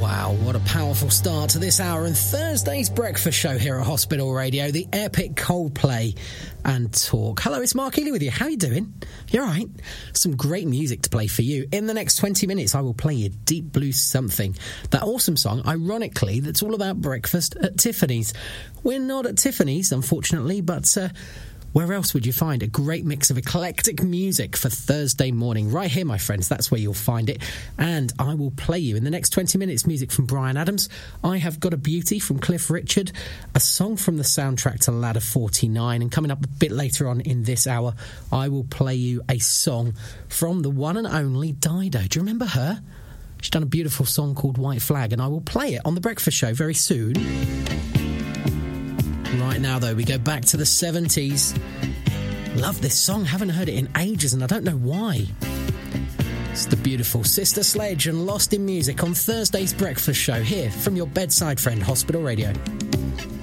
Wow, what a powerful start to this hour and Thursday's breakfast show here at Hospital Radio, the epic Coldplay and Talk. Hello, it's Mark Ely with you. How are you doing? You all right? Some great music to play for you. In the next 20 minutes, I will play you Deep Blue Something. That awesome song, ironically, that's all about breakfast at Tiffany's. We're not at Tiffany's, unfortunately, but where else would you find a great mix of eclectic music for Thursday morning? Right here, my friends, that's where you'll find it. And I will play you in the next 20 minutes music from Bryan Adams. I Have Got a Beauty from Cliff Richard, a song from the soundtrack to Ladder 49. And coming up a bit later on in this hour, I will play you a song from the one and only Dido. Do you remember her? She's done a beautiful song called White Flag, and I will play it on The Breakfast Show very soon. Right now, though, we go back to the 70s. Love this song, haven't heard it in ages, and I don't know why. It's the beautiful Sister Sledge and Lost in Music on Thursday's breakfast show here from your bedside friend, Hospital Radio.